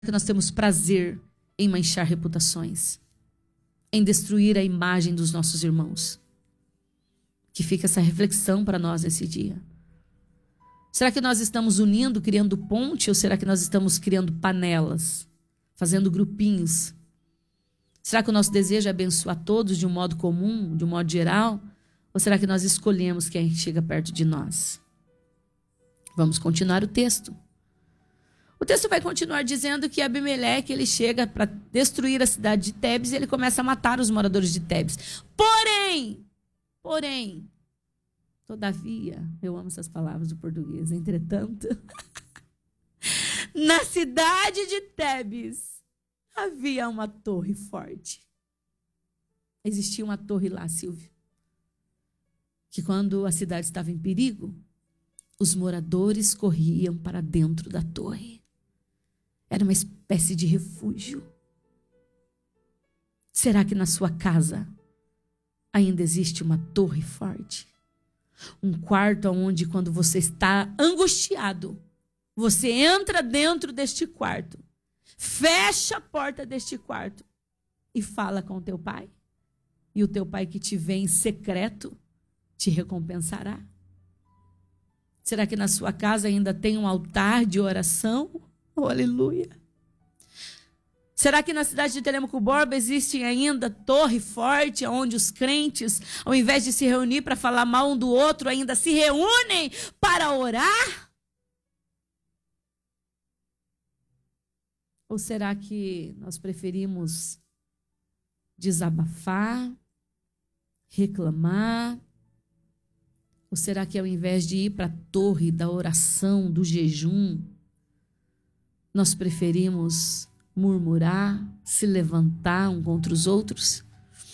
que nós temos prazer em manchar reputações, em destruir a imagem dos nossos irmãos? Que fica essa reflexão para nós nesse dia. Será que nós estamos unindo, criando ponte, ou será que nós estamos criando panelas, fazendo grupinhos? Será que o nosso desejo é abençoar todos de um modo comum, de um modo geral? Ou será que nós escolhemos quem chega perto de nós? Vamos continuar o texto. O texto vai continuar dizendo que Abimeleque, ele chega para destruir a cidade de Tebes e ele começa a matar os moradores de Tebes. Porém, todavia, eu amo essas palavras do português, entretanto, na cidade de Tebes havia uma torre forte. Existia uma torre lá, Silvio, que quando a cidade estava em perigo, os moradores corriam para dentro da torre. Era uma espécie de refúgio. Será que na sua casa ainda existe uma torre forte? Um quarto onde, quando você está angustiado, você entra dentro deste quarto, fecha a porta deste quarto e fala com o teu pai? E o teu pai que te vê em secreto te recompensará? Será que na sua casa ainda tem um altar de oração? Oh, aleluia! Será que na cidade de Telêmaco Borba existe ainda torre forte, onde os crentes, ao invés de se reunir para falar mal um do outro, ainda se reúnem para orar? Ou será que nós preferimos desabafar, reclamar? Ou será que ao invés de ir para a torre da oração, do jejum, nós preferimos murmurar, se levantar um contra os outros?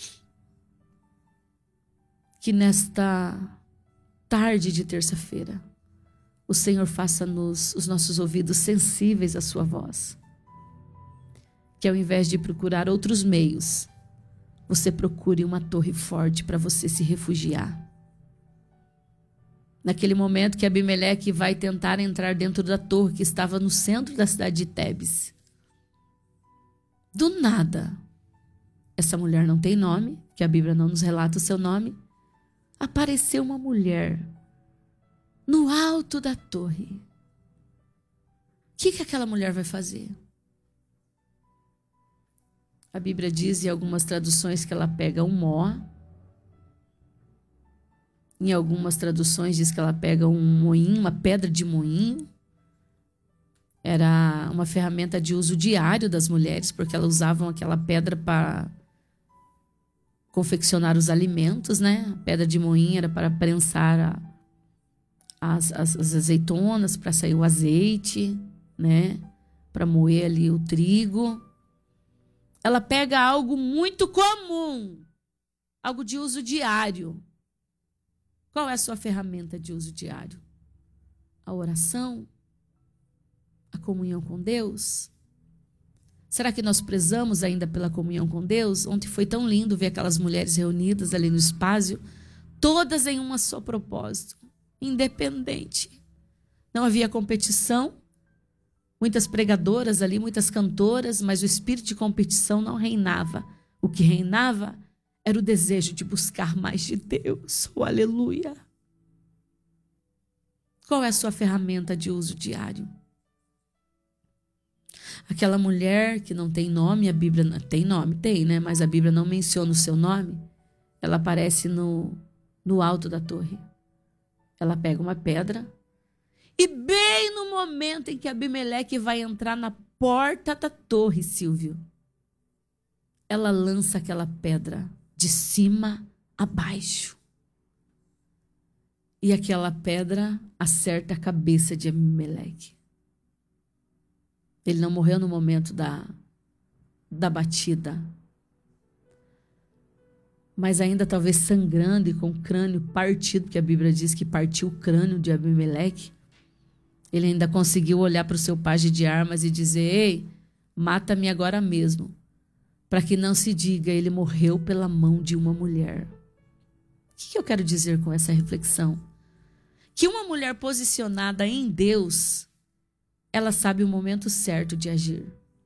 Que nesta tarde de terça-feira, o Senhor faça-nos os nossos ouvidos sensíveis à sua voz. Que ao invés de procurar outros meios, você procure uma torre forte para você se refugiar. Naquele momento que Abimeleque vai tentar entrar dentro da torre que estava no centro da cidade de Tebes. Do nada, essa mulher não tem nome, que a Bíblia não nos relata o seu nome, apareceu uma mulher no alto da torre. O que aquela mulher vai fazer? A Bíblia diz em algumas traduções que ela pega um mó. Em algumas traduções diz que ela pega um moinho, uma pedra de moinho. Era uma ferramenta de uso diário das mulheres, porque elas usavam aquela pedra para confeccionar os alimentos, né? A pedra de moinho era para prensar as azeitonas, para sair o azeite, né? Para moer ali o trigo. Ela pega algo muito comum, algo de uso diário. Qual é a sua ferramenta de uso diário? A oração? A comunhão com Deus? Será que nós prezamos ainda pela comunhão com Deus? Ontem foi tão lindo ver aquelas mulheres reunidas ali no espaço, todas em um só propósito, independente. Não havia competição, muitas pregadoras ali, muitas cantoras, mas o espírito de competição não reinava. O que reinava era o desejo de buscar mais de Deus. Oh, aleluia! Qual é a sua ferramenta de uso diário? Aquela mulher que não tem nome, a Bíblia tem nome, tem, né? Mas a Bíblia não menciona o seu nome. Ela aparece no alto da torre. Ela pega uma pedra e bem no momento em que Abimeleque vai entrar na porta da torre, Silvio, ela lança aquela pedra de cima a baixo. E aquela pedra acerta a cabeça de Abimeleque. Ele não morreu no momento da batida, mas ainda talvez sangrando e com o crânio partido, porque a Bíblia diz que partiu o crânio de Abimeleque. Ele ainda conseguiu olhar para o seu pajem de armas e dizer: ei, mata-me agora mesmo, para que não se diga, ele morreu pela mão de uma mulher. O que eu quero dizer com essa reflexão? Que uma mulher posicionada em Deus, ela sabe o momento certo de agir.